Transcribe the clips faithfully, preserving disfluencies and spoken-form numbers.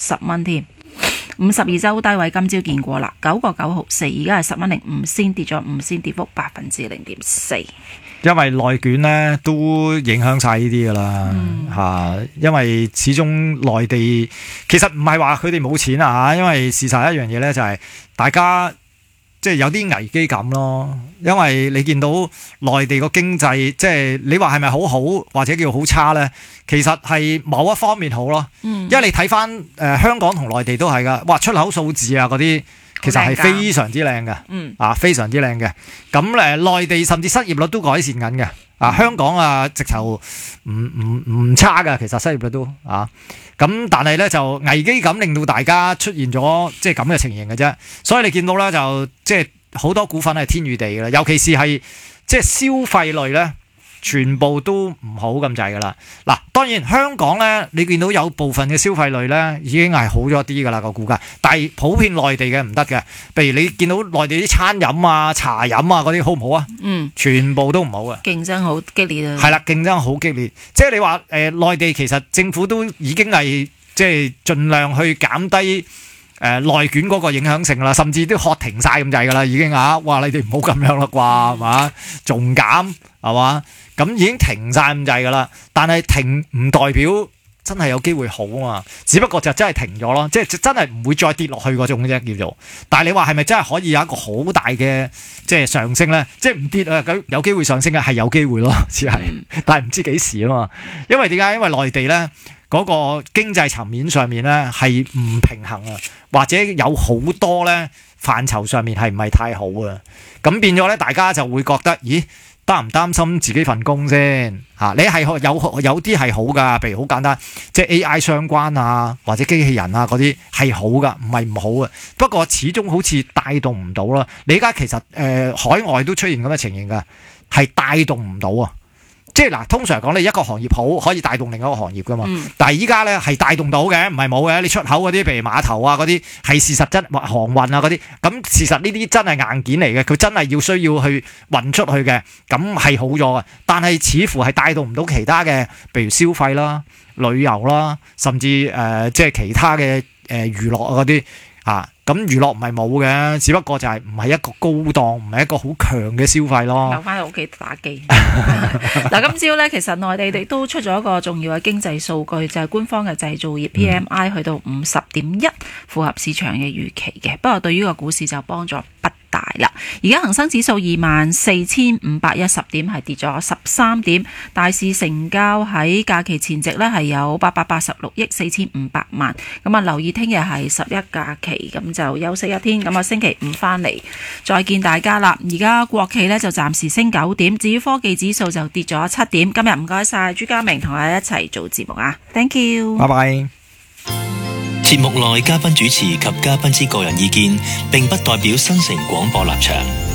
十蚊添。五十二周低位今朝見過啦，九個九毫四，而家係十蚊零五仙，跌咗五仙，跌幅百分之零點四。 因為內卷咧都影響晒呢啲噶啦嚇，因為始終內地其實唔係話佢哋冇錢啊嚇，因為事實一樣嘢咧就係大家即係有啲危機感咯，因為你見到內地個經濟即係你話係咪好好或者叫好差咧？其實係某一方面好咯，因為你睇翻誒香港同內地都係噶，哇出口數字啊嗰啲。其實係非常之靚嘅， 嗯、 啊非常之靚嘅。咁誒內地甚至失業率都改善緊嘅，啊香港啊直頭唔唔唔差㗎，其實失業率都啊。咁但係咧就危機感令到大家出現咗即係咁嘅情形嘅啫。所以你見到咧就即係好多股份係天與地嘅啦，尤其是係即係消費類咧。全部都唔好咁滯噶啦。嗱，當然香港咧，你見到有部分嘅消費類咧已經係好咗啲噶啦個股價，但係普遍內地嘅唔得嘅。譬如你見到內地啲餐飲啊、茶飲啊嗰啲好唔好啊？嗯，全部都唔好啊。 競爭好激烈啊。係啦，競爭好激烈。即係你話誒內地其實政府都已經係即係盡量去減低誒內卷嗰個影響性啦，甚至都喝停晒咁滯噶啦，已經啊！哇，你哋唔好咁樣啦啩，係嘛？仲減係嘛？咁已經停晒咁滯噶啦，但係停唔代表真係有機會好啊嘛，只不過就真係停咗咯，即係真係唔會再跌落去嗰種啫叫做。但係你話係咪真係可以有一個好大嘅即係上升咧？即係唔跌啊，咁有機會上升嘅係有機會咯，只係，但係唔知幾時啊嘛。因為點解？因為內地咧嗰個經濟層面上面咧係唔平衡啊，或者有好多咧範疇上面係唔係太好啊，咁變咗咧大家就會覺得，咦？擔唔擔心自己份工先嚇？你係有有啲係好噶，譬如好簡單，即係 A I 相關啊，或者機器人啊嗰啲係好噶，唔係唔好啊。不過始終好似帶動唔到啦。你而家其實誒、呃、海外都出現咁嘅情形噶，係帶動唔到啊。即係嗱，通常講你一個行業好，可以帶動另一個行業噶嘛。嗯、但係依家咧係帶動到嘅，唔係冇嘅。你出口嗰啲，譬如碼頭啊嗰啲，係事實真航運啊嗰啲。咁事實呢啲真係硬件嚟嘅，佢真係要需要去運出去嘅，咁係好咗嘅。但係似乎係帶動唔到其他嘅，譬如消費啦、旅遊啦，甚至誒、呃、即係其他嘅誒、呃、娛樂啊嗰啲啊。咁娛樂唔係冇嘅，只不過就係唔係一個高檔，唔係一個好強嘅消費咯。 留翻喺屋企打機。嗱，今朝咧其實內地都出咗一個重要嘅經濟數據，就係、是、官方嘅製造業 P M I 去到五十點一，符合市場嘅預期嘅。不過對於個股市就幫助不大啦。而家恒生指數二萬四千五百一十點，係跌咗十三點。大市成交喺假期前夕咧係有八百八十六億四千五百萬。咁啊，留意聽日係十一假期，咁就休息一天。咁啊，星期五翻嚟再見大家啦。而家國企咧就暫時升九點，至於科技指數就跌咗七點。今日唔該晒朱家明同我哋一齊做節目啊 ，thank you， 拜拜。 節目內嘉賓主持及嘉賓之個人意見，並不代表新城廣播立場。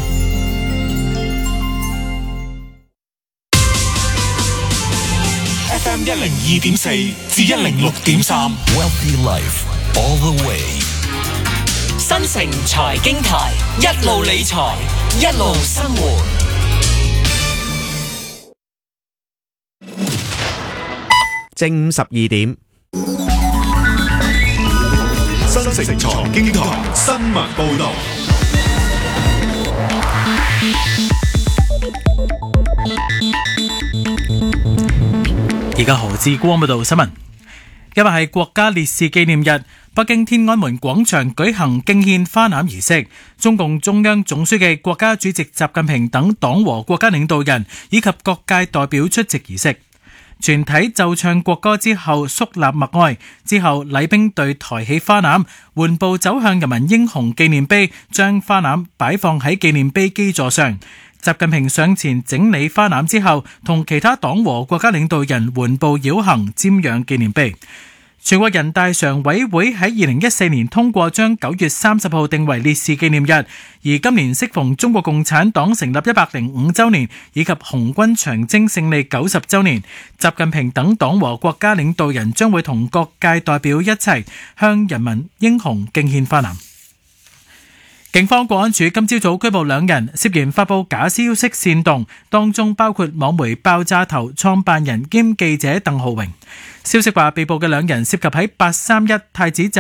F M 一零二點四至一零六點三 Wealthy Life all the way。 新城財經台，一路理財，一路生活。 正午十二點。 新城財經台新聞報道。 而家何志光報道新聞。今日係國家烈士紀念日，北京天安門廣場舉行敬獻花籃儀式，中共中央總書記、國家主席習近平等黨和國家領導人以及各界代表出席儀式。全體奏唱國歌之後肅立默哀，之後禮兵隊抬起花籃，緩步走向人民英雄紀念碑，將花籃擺放喺紀念碑基座上。習近平上前整理花籃之後，同其他黨和國家領導人緩步繞行瞻仰紀念碑。全國人大常委會喺二零一四年通過將九月三十號定為烈士紀念日，而今年適逢中國共產黨成立一百零五週年以及紅軍長征勝利九十週年，習近平等黨和國家領導人將會同各界代表一齊向人民英雄敬獻花籃。警方國安處今朝早拘捕兩人，涉嫌發佈假消息煽動，當中包括網媒爆炸頭創辦人兼記者鄧浩榮。消息話，被捕嘅兩人涉及喺八三一太子站